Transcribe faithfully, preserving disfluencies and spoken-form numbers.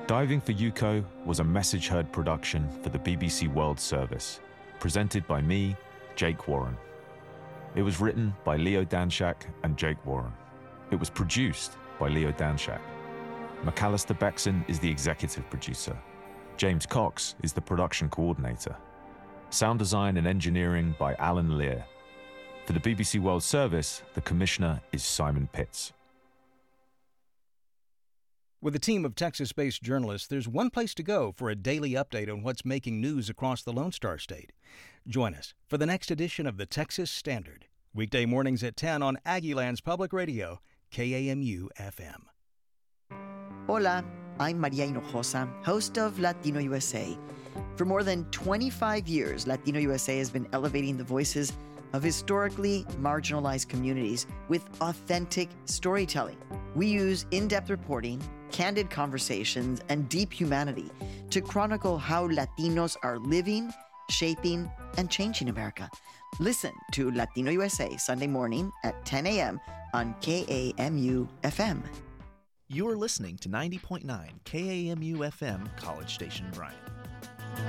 Diving for Yuko was a Message Heard production for the B B C World Service, presented by me, Jake Warren. It was written by Leo Danshak and Jake Warren. It was produced by Leo Danshak. McAllister Bexon is the executive producer. James Cox is the production coordinator. Sound design and engineering by Alan Lear. For the B B C World Service, the commissioner is Simon Pitts. With a team of Texas-based journalists, there's one place to go for a daily update on what's making news across the Lone Star State. Join us for the next edition of the Texas Standard, weekday mornings at ten on Aggieland's Public Radio, K A M U F M. Hola, I'm Maria Hinojosa, host of Latino U S A. For more than twenty-five years, Latino U S A has been elevating the voices of historically marginalized communities with authentic storytelling. We use in-depth reporting, candid conversations, and deep humanity to chronicle how Latinos are living, shaping, and changing America. Listen to Latino U S A Sunday morning at ten a.m. on K A M U F M. You're listening to ninety point nine K A M U F M, College Station, Bryan.